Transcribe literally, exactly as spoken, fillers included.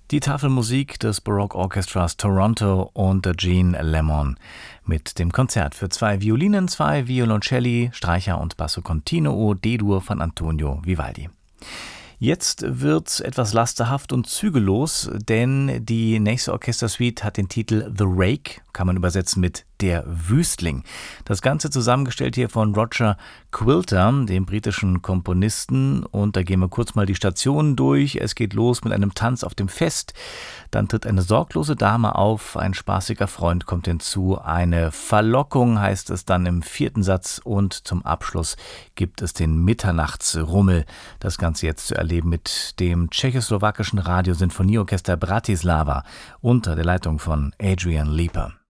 Die Tafelmusik des Baroque Orchestras Toronto unter Jean Lemon mit dem Konzert für zwei Violinen, zwei Violoncelli, Streicher und Basso Continuo D-Dur von Antonio Vivaldi. Jetzt wird's etwas lasterhaft und zügellos, denn die nächste Orchestersuite hat den Titel The Rake, kann man übersetzen mit Der Wüstling. Das Ganze zusammengestellt hier von Roger Quilter, dem britischen Komponisten. Und da gehen wir kurz mal die Stationen durch. Es geht los mit einem Tanz auf dem Fest. Dann tritt eine sorglose Dame auf, ein spaßiger Freund kommt hinzu. Eine Verlockung heißt es dann im vierten Satz. Und zum Abschluss gibt es den Mitternachtsrummel. Das Ganze jetzt zu erleben mit dem tschechoslowakischen Radiosinfonieorchester Bratislava unter der Leitung von Adrian Leeper.